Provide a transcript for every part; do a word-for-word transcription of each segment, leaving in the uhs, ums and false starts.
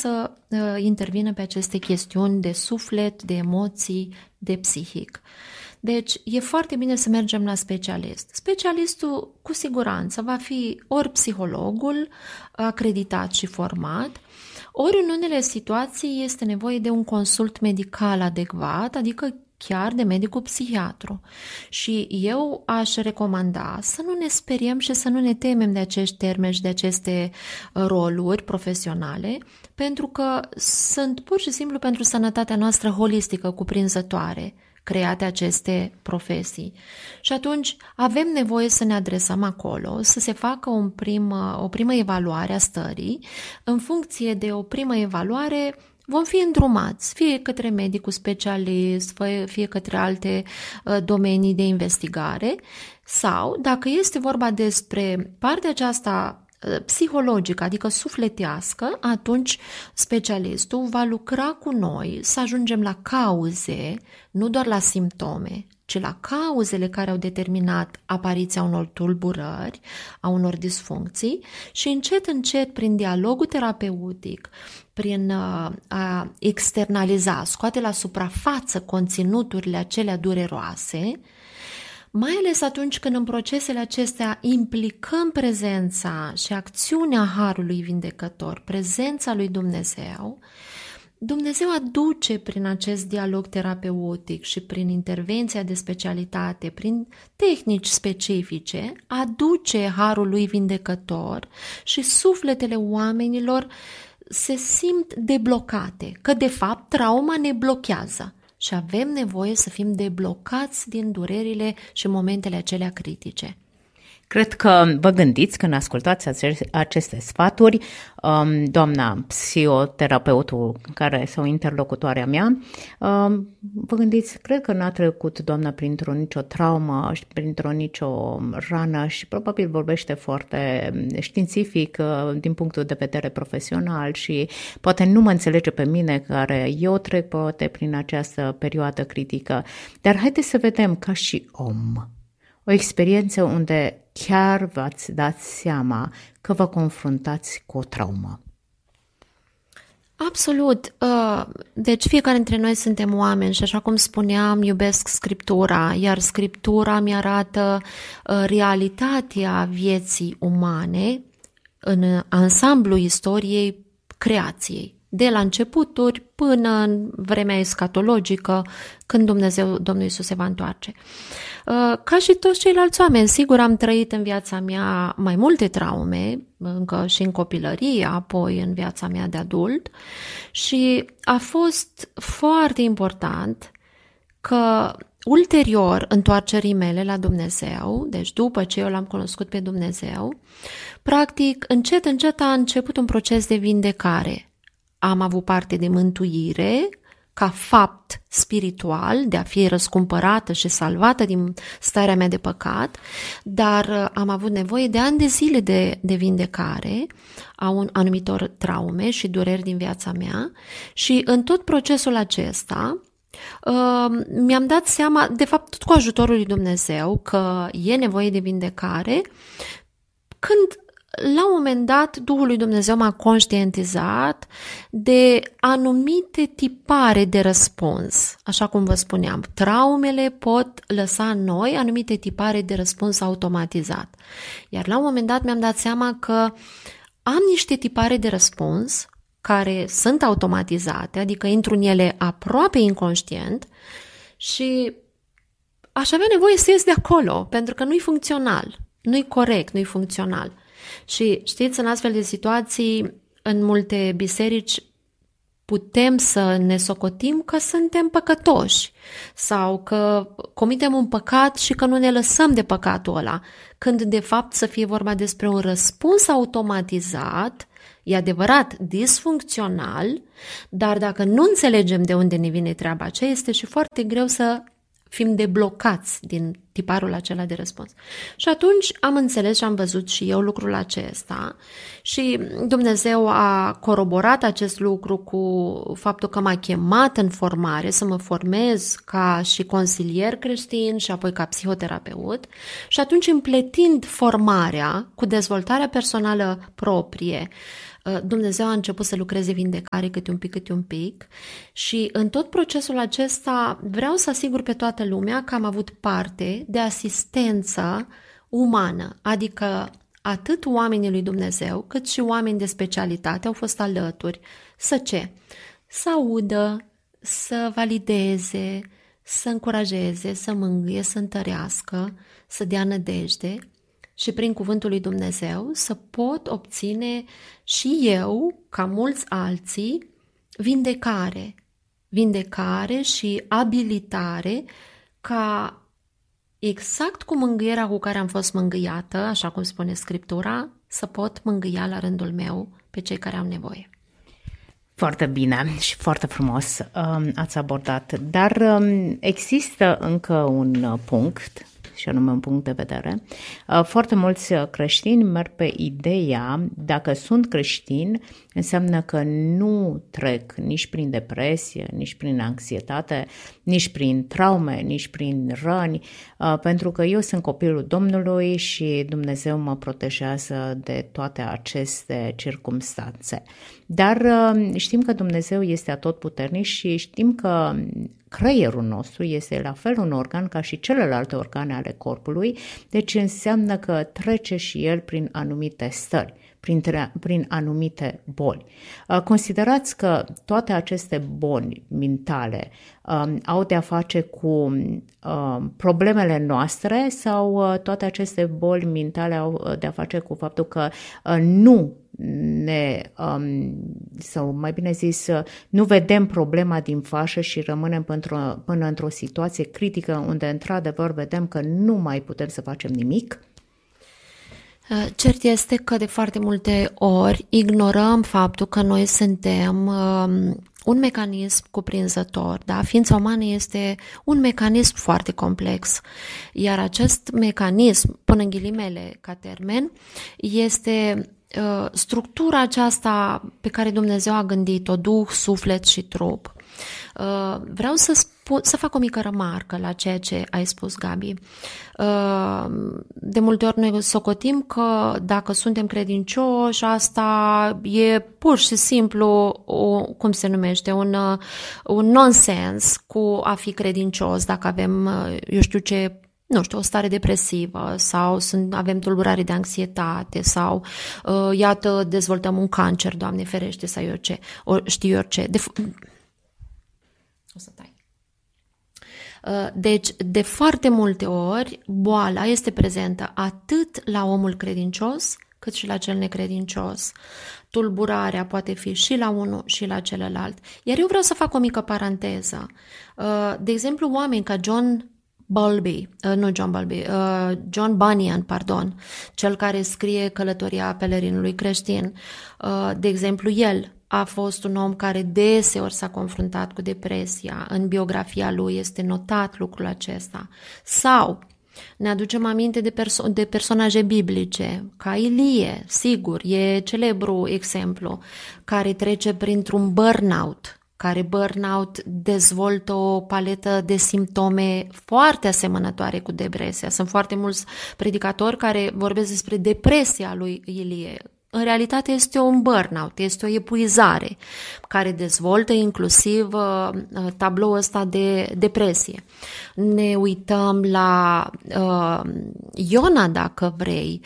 să uh, intervină pe aceste chestiuni de suflet, de emoții, de psihic. Deci e foarte bine să mergem la specialist. Specialistul cu siguranță va fi ori psihologul acreditat și format, ori în unele situații este nevoie de un consult medical adecvat, adică chiar de medicul psihiatru. Și eu aș recomanda să nu ne speriem și să nu ne temem de acești termeni și de aceste roluri profesionale, pentru că sunt pur și simplu pentru sănătatea noastră holistică, cuprinzătoare, create aceste profesii. Și atunci avem nevoie să ne adresăm acolo, să se facă un prim, o primă evaluare a stării. În funcție de o primă evaluare vom fi îndrumați, fie către medicul specialist, fie către alte domenii de investigare, sau, dacă este vorba despre partea aceasta psihologică, adică sufletească, atunci specialistul va lucra cu noi să ajungem la cauze, nu doar la simptome, ci la cauzele care au determinat apariția unor tulburări, a unor disfuncții și încet, încet, prin dialogul terapeutic, prin a externaliza, scoate la suprafață conținuturile acelea dureroase, mai ales atunci când în procesele acestea implicăm prezența și acțiunea Harului Vindecător, prezența lui Dumnezeu, Dumnezeu aduce prin acest dialog terapeutic și prin intervenția de specialitate, prin tehnici specifice, aduce Harul lui Vindecător și sufletele oamenilor se simt deblocate, că de fapt trauma ne blochează. Și avem nevoie să fim deblocați din durerile și momentele acelea critice. Cred că vă gândiți când ascultați aceste sfaturi, doamna psihoterapeutul care sau interlocutoarea mea, vă gândiți, cred că n-a trecut doamna printr-o nicio traumă și printr-o nicio rană și probabil vorbește foarte științific din punctul de vedere profesional și poate nu mă înțelege pe mine care eu trec poate prin această perioadă critică, dar haideți să vedem ca și om. O experiență unde chiar v-ați dat seama că vă confruntați cu o traumă. Absolut. Deci fiecare dintre noi suntem oameni și așa cum spuneam, iubesc Scriptura, iar Scriptura mi-arată realitatea vieții umane în ansamblu istoriei creației. De la începuturi până în vremea escatologică, când Dumnezeu, Domnul Iisus se va întoarce. Ca și toți ceilalți oameni, sigur am trăit în viața mea mai multe traume, încă și în copilărie, apoi în viața mea de adult și a fost foarte important că ulterior întoarcerii mele la Dumnezeu, deci după ce eu l-am cunoscut pe Dumnezeu, practic încet, încet a început un proces de vindecare. Am avut parte de mântuire ca fapt spiritual, de a fi răscumpărată și salvată din starea mea de păcat, dar am avut nevoie de ani de zile de, de vindecare a un anumitor traume și dureri din viața mea și în tot procesul acesta uh, mi-am dat seama, de fapt tot cu ajutorul lui Dumnezeu, că e nevoie de vindecare, când la un moment dat, Duhul lui Dumnezeu m-a conștientizat de anumite tipare de răspuns. Așa cum vă spuneam, traumele pot lăsa în noi anumite tipare de răspuns automatizat. Iar la un moment dat mi-am dat seama că am niște tipare de răspuns care sunt automatizate, adică intru în ele aproape inconștient și aș avea nevoie să ies de acolo, pentru că nu-i funcțional, nu-i corect, nu-i funcțional. Și știți, în astfel de situații, în multe biserici, putem să ne socotim că suntem păcătoși sau că comitem un păcat și că nu ne lăsăm de păcatul ăla, când de fapt să fie vorba despre un răspuns automatizat, e adevărat, disfuncțional, dar dacă nu înțelegem de unde ne vine treaba aceea, este și foarte greu să fim deblocați din tiparul acela de răspuns. Și atunci am înțeles și am văzut și eu lucrul acesta și Dumnezeu a coroborat acest lucru cu faptul că m-a chemat în formare, să mă formez ca și consilier creștin și apoi ca psihoterapeut și atunci împletind formarea cu dezvoltarea personală proprie, Dumnezeu a început să lucreze vindecare câte un pic, câte un pic și în tot procesul acesta vreau să asigur pe toată lumea că am avut parte de asistență umană, adică atât oamenii lui Dumnezeu cât și oameni de specialitate au fost alături să ce? Să audă, să valideze, să încurajeze, să mângâie, să întărească, să dea nădejde și prin cuvântul lui Dumnezeu să pot obține și eu, ca mulți alții, vindecare, vindecare și abilitare ca exact cu mângâierea cu care am fost mângâiată, așa cum spune Scriptura, să pot mângâia la rândul meu pe cei care au nevoie. Foarte bine și foarte frumos um, ați abordat, dar um, există încă un punct, și anume un punct de vedere. Uh, foarte mulți creștini merg pe ideea, dacă sunt creștini, înseamnă că nu trec nici prin depresie, nici prin anxietate, nici prin traume, nici prin răni, uh, pentru că eu sunt copilul Domnului și Dumnezeu mă protejează de toate aceste circumstanțe. Dar știm că Dumnezeu este atotputernic și știm că creierul nostru este la fel un organ ca și celelalte organe ale corpului, deci înseamnă că trece și el prin anumite stări, prin, prin anumite boli. Considerați că toate aceste boli mentale um, au de-a face cu um, problemele noastre sau toate aceste boli mentale au de-a face cu faptul că uh, nu ne, um, sau mai bine zis, nu vedem problema din fașă și rămânem până, până într-o situație critică unde într-adevăr vedem că nu mai putem să facem nimic? Cert este că de foarte multe ori ignorăm faptul că noi suntem um, un mecanism cuprinzător, da? Ființa umană este un mecanism foarte complex, iar acest mecanism, până în ghilimele ca termen, este uh, structura aceasta pe care Dumnezeu a gândit-o, duh, suflet și trup. Uh, vreau să, spun, să fac o mică remarcă la ceea ce ai spus, Gabi. Uh, de multe ori noi socotim că dacă suntem credincioși, asta e pur și simplu, o, cum se numește, un, un nonsens cu a fi credincios, dacă avem, eu știu ce, nu știu, o stare depresivă sau sunt, avem tulburare de anxietate sau, uh, iată, dezvoltăm un cancer, Doamne ferește, sau eu ce, o, știu eu ce. De O să tai. Deci, de foarte multe ori, boala este prezentă atât la omul credincios, cât și la cel necredincios. Tulburarea poate fi și la unul și la celălalt. Iar eu vreau să fac o mică paranteză. De exemplu, oameni ca John Bowlby, nu John Bowlby, John Bunyan, pardon, cel care scrie Călătoria pelerinului creștin. De exemplu, el a fost un om care deseori s-a confruntat cu depresia. În biografia lui este notat lucrul acesta. Sau ne aducem aminte de, perso- de personaje biblice, ca Ilie, sigur, e celebru exemplu, care trece printr-un burnout, care burnout dezvoltă o paletă de simptome foarte asemănătoare cu depresia. Sunt foarte mulți predicatori care vorbesc despre depresia lui Ilie. În realitate este un burnout, este o epuizare care dezvoltă inclusiv uh, tabloul ăsta de depresie. Ne uităm la uh, Iona, dacă vrei,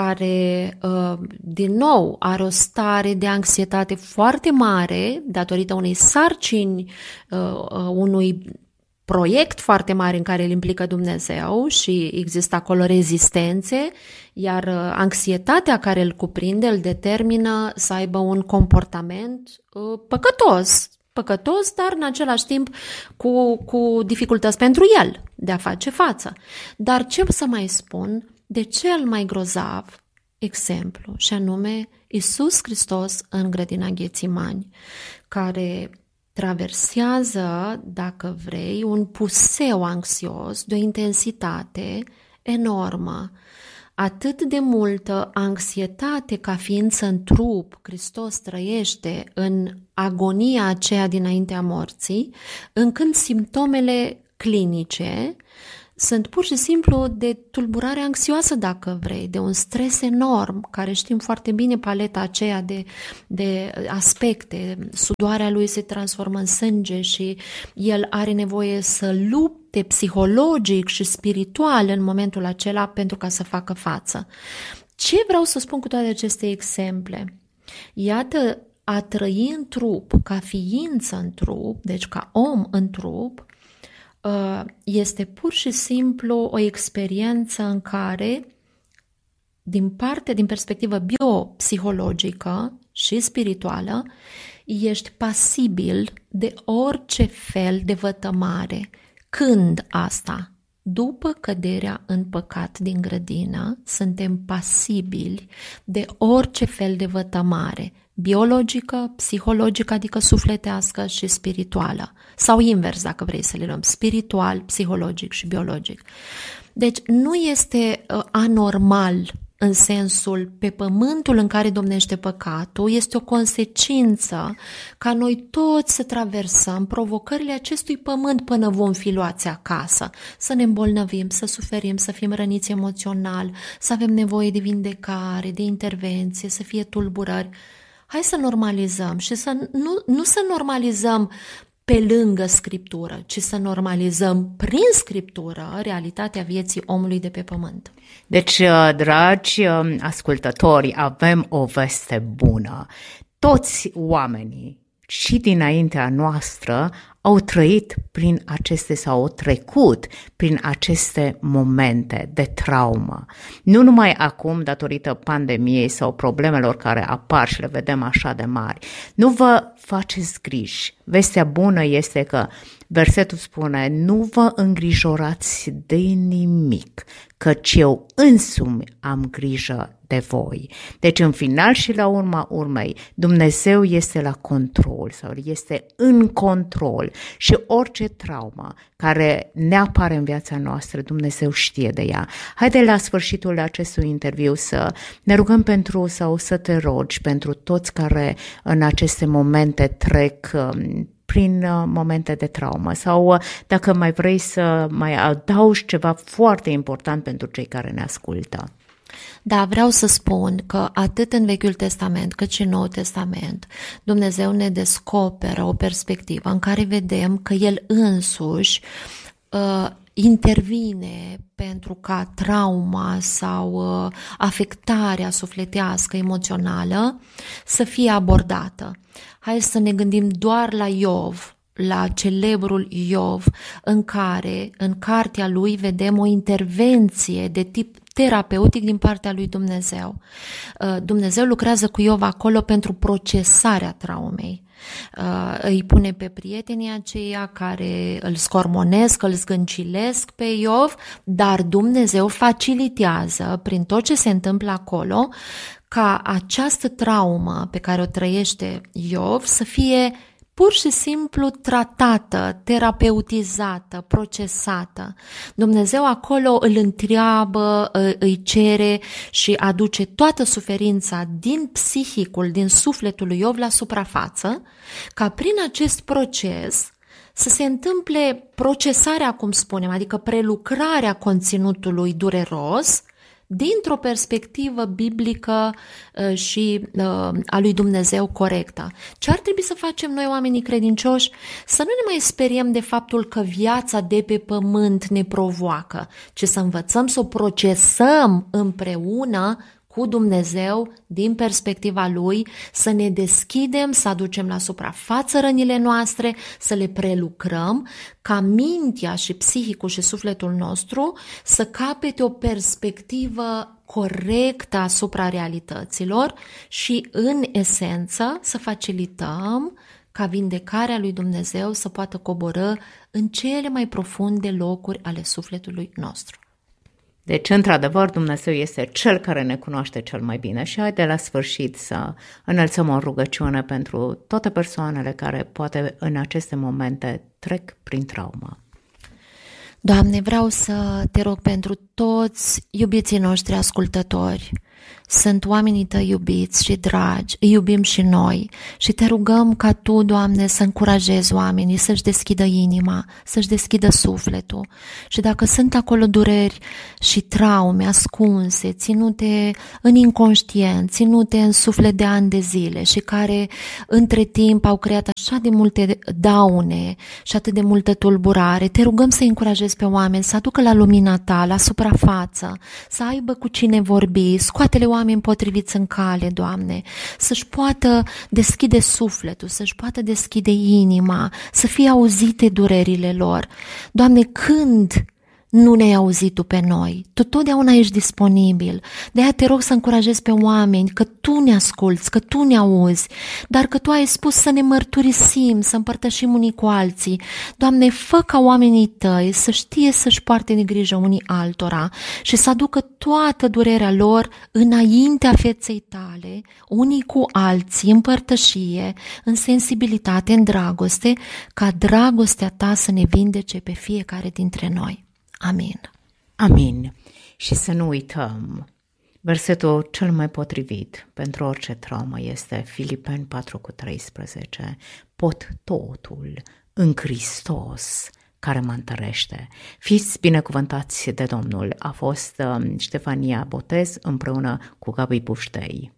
care uh, din nou are o stare de anxietate foarte mare datorită unei sarcini, uh, unui proiect foarte mare în care îl implică Dumnezeu și există acolo rezistențe, iar anxietatea care îl cuprinde îl determină să aibă un comportament uh, păcătos, păcătos, dar în același timp cu, cu dificultăți pentru el de a face față. Dar ce să mai spun de cel mai grozav exemplu, și anume Iisus Hristos în grădina Ghețimani, care traversează, dacă vrei, un puseu anxios de o intensitate enormă. Atât de multă anxietate ca ființă în trup, Hristos trăiește în agonia aceea dinaintea morții, încât simptomele clinice sunt pur și simplu de tulburare anxioasă, dacă vrei, de un stres enorm, care știm foarte bine paleta aceea de, de aspecte. Sudoarea lui se transformă în sânge și el are nevoie să lupte psihologic și spiritual în momentul acela pentru ca să facă față. Ce vreau să spun cu toate aceste exemple? Iată, a trăi în trup, ca ființă în trup, deci ca om în trup, este pur și simplu o experiență în care, din parte, din perspectivă biopsihologică și spirituală, ești pasibil de orice fel de vătămare. Când asta? După căderea în păcat din grădină, suntem pasibili de orice fel de vătămare, biologică, psihologică, adică sufletească și spirituală. Sau invers, dacă vrei să le luăm, spiritual, psihologic și biologic. Deci nu este uh, anormal în sensul pe pământul în care domnește păcatul, este o consecință ca noi toți să traversăm provocările acestui pământ până vom fi luați acasă, să ne îmbolnăvim, să suferim, să fim răniți emoțional, să avem nevoie de vindecare, de intervenție, să fie tulburări. Hai să normalizăm și să nu, nu să normalizăm pe lângă Scriptură, ci să normalizăm prin Scriptură realitatea vieții omului de pe pământ. Deci, dragi ascultători, avem o veste bună. Toți oamenii și dinaintea noastră au trăit prin aceste sau au trecut prin aceste momente de traumă. Nu numai acum, datorită pandemiei sau problemelor care apar și le vedem așa de mari. Nu vă faceți griji. Vestea bună este că versetul spune: nu vă îngrijorați de nimic, căci eu însumi am grijă de voi. Deci în final și la urma urmei, Dumnezeu este la control sau este în control și orice traumă care ne apare în viața noastră, Dumnezeu știe de ea. Haide la sfârșitul acestui interviu să ne rugăm pentru sau să te rogi pentru toți care în aceste momente trec prin momente de traumă sau dacă mai vrei să mai adaugi ceva foarte important pentru cei care ne ascultă. Da, vreau să spun că atât în Vechiul Testament cât și în Noul Testament Dumnezeu ne descoperă o perspectivă în care vedem că El însuși uh, intervine pentru ca trauma sau uh, afectarea sufletească, emoțională să fie abordată. Hai să ne gândim doar la Iov, la celebrul Iov, în care, în cartea lui, vedem o intervenție de tip terapeutic din partea lui Dumnezeu. Dumnezeu lucrează cu Iov acolo pentru procesarea traumei. Îi pune pe prietenii aceia care îl scormonesc, îl zgâncilesc pe Iov, dar Dumnezeu facilitează prin tot ce se întâmplă acolo ca această traumă pe care o trăiește Iov să fie pur și simplu tratată, terapeutizată, procesată. Dumnezeu acolo îl întreabă, îi cere și aduce toată suferința din psihicul, din sufletul lui Iov la suprafață, ca prin acest proces să se întâmple procesarea, cum spunem, adică prelucrarea conținutului dureros, dintr-o perspectivă biblică uh, și uh, a lui Dumnezeu corectă. Ce ar trebui să facem noi, oamenii credincioși? Să nu ne mai speriem de faptul că viața de pe pământ ne provoacă, ci să învățăm să o procesăm împreună cu Dumnezeu din perspectiva Lui, să ne deschidem, să aducem la suprafață rănile noastre, să le prelucrăm, ca mintea și psihicul și sufletul nostru să capete o perspectivă corectă asupra realităților și, în esență, să facilităm ca vindecarea lui Dumnezeu să poată coborî în cele mai profunde locuri ale sufletului nostru. Deci, într-adevăr, Dumnezeu este Cel care ne cunoaște cel mai bine și haide la sfârșit să înălțăm o rugăciune pentru toate persoanele care poate în aceste momente trec prin traumă. Doamne, vreau să te rog pentru toți iubiții noștri ascultători. Sunt oamenii tăi iubiți și dragi, îi iubim și noi și te rugăm ca tu, Doamne, să încurajezi oamenii să-și deschidă inima, să-și deschidă sufletul și dacă sunt acolo dureri și traume ascunse, ținute în inconștient, ținute în suflet de ani de zile și care între timp au creat așa de multe daune și atât de multă tulburare, te rugăm să încurajezi pe oameni să aducă la lumina ta, la suprafață, să aibă cu cine vorbi, scoate-le oameni potriviți în cale, Doamne, să-și poată deschide sufletul, să-și poată deschide inima, să fie auzite durerile lor. Doamne, când nu ne-ai auzit Tu pe noi? Tu totdeauna ești disponibil. De aia te rog să încurajezi pe oameni că Tu ne asculți, că Tu ne auzi, dar că Tu ai spus să ne mărturisim, să împărtășim unii cu alții. Doamne, fă ca oamenii Tăi să știe să-și poarte de grijă unii altora și să aducă toată durerea lor înaintea feței Tale, unii cu alții, în părtășie, în sensibilitate, în dragoste, ca dragostea Ta să ne vindece pe fiecare dintre noi. Amin. Amin. Și să nu uităm, versetul cel mai potrivit pentru orice traumă este Filipeni patru cu treisprezece. Pot totul în Hristos care mă întărește. Fiți binecuvântați de Domnul. A fost Ștefania Botez împreună cu Gabi Buștei.